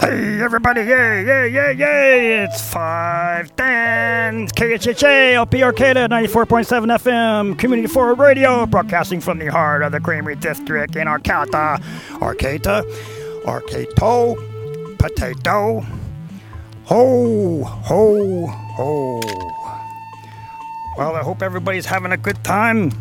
Hey everybody, yay, yay, yay, yay! It's 510 KHHA, LP Arcata, 94.7 FM, Community Forward Radio, broadcasting from the heart of the Creamery District in Arcata, potato, ho, ho, ho. Well, I hope everybody's having a good time.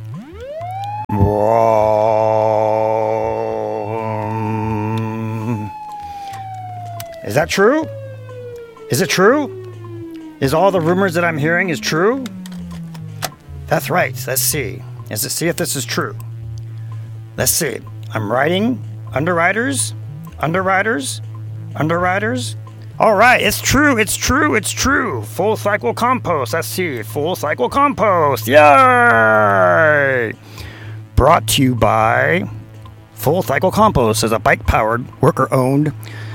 Is that true? Is it true? Is all the rumors that I'm hearing is true? That's right. Let's see. Let's see if this is true. Let's see. I'm writing underwriters. All right. It's true. Full cycle compost. Let's see. Full cycle compost. Yay! Brought to you by Full Cycle Compost is a bike-powered, worker-owned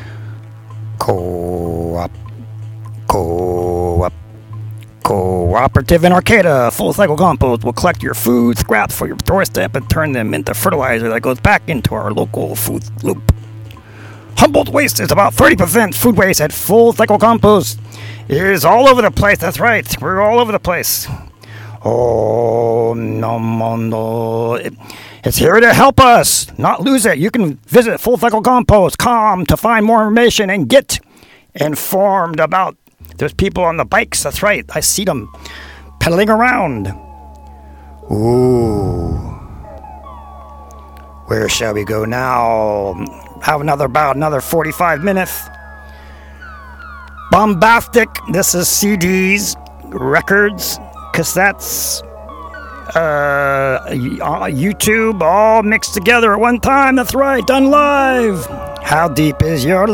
cooperative in Arcata. Full Cycle Compost will collect your food scraps for your doorstep and turn them into fertilizer that goes back into our local food loop. Humboldt waste is about 30% food waste at Full Cycle Compost. It is all over the place. That's right. We're all over the place. Oh, no. It's here to help us not lose it. You can visit fullcyclecompost.com to find more information and get informed about. There's people on the bikes. That's right. I see them pedaling around. Ooh. Where shall we go now? Have about another 45 minutes. Bombastic. This is CDs, records, cassettes, YouTube, all mixed together at one time. That's right, done live. How deep is your